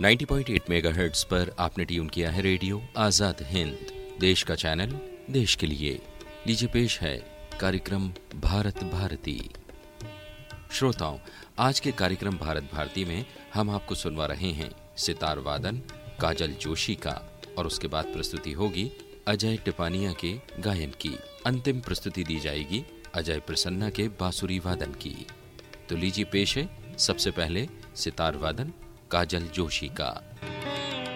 90.8 megahertz पर आपने tune किया है रेडियो आजाद हिंद, देश का चैनल, देश के लिए। लीजिए पेश है कार्यक्रम भारत भारती। श्रोताओं, आज के कार्यक्रम भारत भारती में हम आपको सुनवा रहे हैं सितार वादन काजल जोशी का, और उसके बाद प्रस्तुति होगी अजय टिपानिया के गायन की। अंतिम प्रस्तुति दी जाएगी अजय प्रसन्ना के बांसुरी वादन की। तो लीजिए पेश है सबसे पहले सितार वादन काजल जोशी का।